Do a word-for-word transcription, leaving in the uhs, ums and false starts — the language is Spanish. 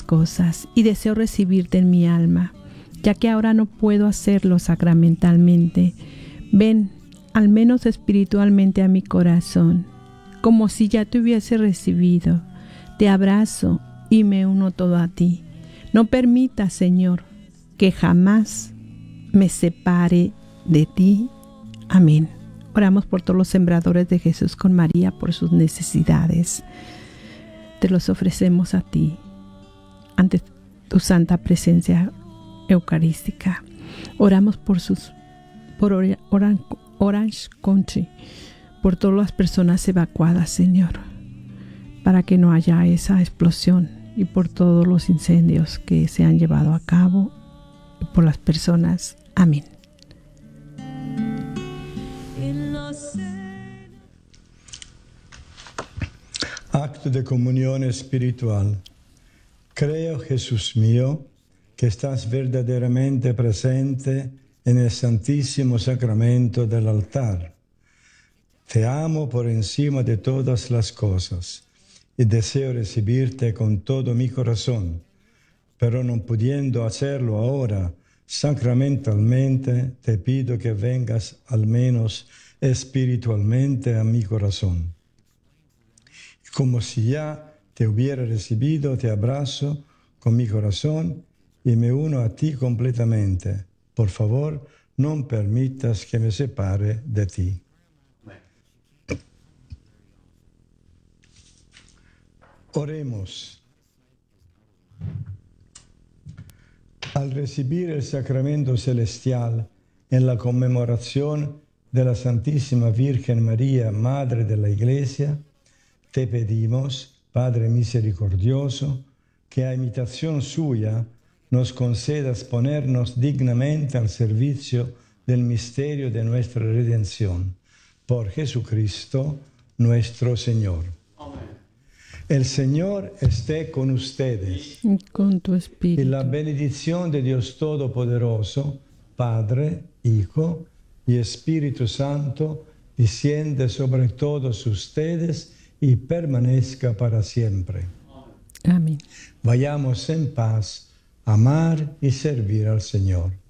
cosas y deseo recibirte en mi alma, ya que ahora no puedo hacerlo sacramentalmente. Ven, al menos espiritualmente, a mi corazón, como si ya te hubiese recibido. Te abrazo y me uno todo a ti. No permitas, Señor, que jamás me separe de ti. Amén. Oramos por todos los sembradores de Jesús con María, por sus necesidades. Te los ofrecemos a ti, ante tu santa presencia eucarística. Oramos por sus, por Orange Country, por todas las personas evacuadas, Señor, para que no haya esa explosión, y por todos los incendios que se han llevado a cabo, y por las personas. Amén. Acto de comunión espiritual. Creo, Jesús mío, que estás verdaderamente presente en el Santísimo Sacramento del altar. Te amo por encima de todas las cosas y deseo recibirte con todo mi corazón, pero no pudiendo hacerlo ahora sacramentalmente, te pido que vengas al menos espiritualmente a mi corazón. Como si ya te hubiera recibido, te abrazo con mi corazón y me uno a ti completamente. Por favor, no permitas que me separe de ti. Oremos. Al recibir el sacramento celestial en la conmemoración de la Santísima Virgen María, Madre de la Iglesia, te pedimos, Padre misericordioso, que a imitación suya nos concedas ponernos dignamente al servicio del misterio de nuestra redención. Por Jesucristo nuestro Señor. Amén. El Señor esté con ustedes. Y con tu espíritu. Y la bendición de Dios Todopoderoso, Padre, Hijo y Espíritu Santo, desciende sobre todos ustedes y permanezca para siempre. Amén. Vayamos en paz, a amar y servir al Señor.